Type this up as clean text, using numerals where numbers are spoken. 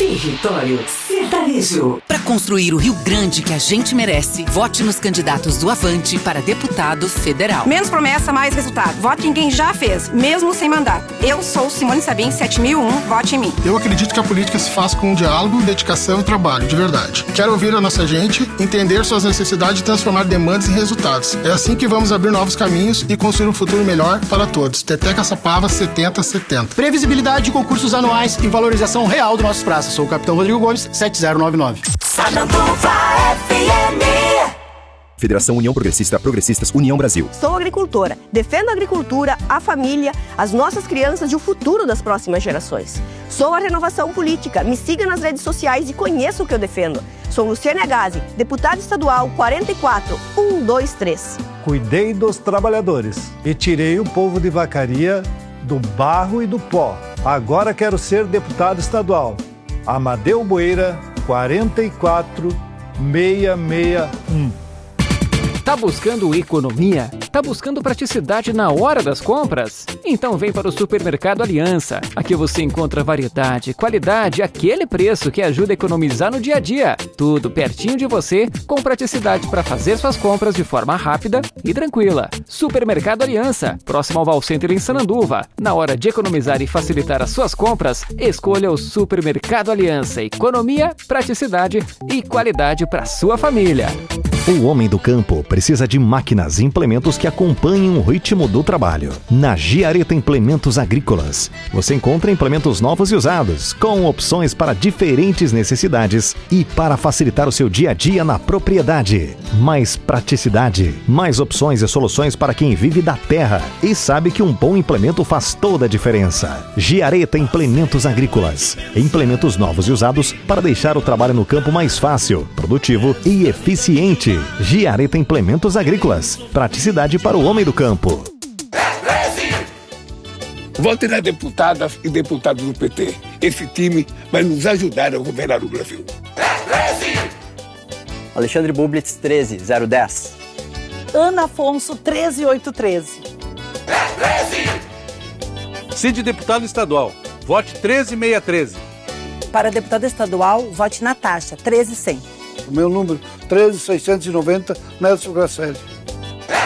Território Sertanejo. Para construir o Rio Grande que a gente merece, vote nos candidatos do Avante para deputado federal. Menos promessa, mais resultado. Vote em quem já fez, mesmo sem mandato. Eu sou Simone Sabin, 7001, vote em mim. Eu acredito que a política se faz com diálogo, dedicação e trabalho, de verdade. Quero ouvir a nossa gente, entender suas necessidades e transformar demandas em resultados. É assim que vamos abrir novos caminhos e construir um futuro melhor para todos. Teté Caçapava 7070. Previsibilidade de concursos anuais e valorização real do nossos praças. Sou o Capitão Rodrigo Gomes, 7099. Sananduva FM. Federação União Progressista, Progressistas União Brasil. Sou agricultora. Defendo a agricultura, a família, as nossas crianças e o futuro das próximas gerações. Sou a Renovação Política. Me siga nas redes sociais e conheça o que eu defendo. Sou Luciane Agazi, deputada estadual 44123. Cuidei dos trabalhadores e tirei o povo de Vacaria do barro e do pó. Agora quero ser deputado estadual. Amadeu Boeira, 44661. Tá buscando economia? Tá buscando praticidade na hora das compras? Então vem para o Supermercado Aliança. Aqui você encontra variedade, qualidade e aquele preço que ajuda a economizar no dia a dia. Tudo pertinho de você, com praticidade para fazer suas compras de forma rápida e tranquila. Supermercado Aliança, próximo ao Val Center em Sananduva. Na hora de economizar e facilitar as suas compras, escolha o Supermercado Aliança. Economia, praticidade e qualidade para sua família. O homem do campo precisa de máquinas e implementos que acompanhem o ritmo do trabalho. Na Giareta Implementos Agrícolas, você encontra implementos novos e usados, com opções para diferentes necessidades e para facilitar o seu dia a dia na propriedade. Mais praticidade, mais opções e soluções para quem vive da terra e sabe que um bom implemento faz toda a diferença. Giareta Implementos Agrícolas. Implementos novos e usados para deixar o trabalho no campo mais fácil, produtivo e eficiente. Giareta Implementos Agrícolas. Praticidade para o homem do campo. Vote nas deputadas e deputados do PT. Esse time vai nos ajudar a governar o Brasil. Alexandre Bublitz, 13010. Ana Afonso, 13813. Cid Deputado Estadual, vote 13613. Para deputada estadual, vote Natasha, 13100. O meu número 13690, Nelson Grasselli.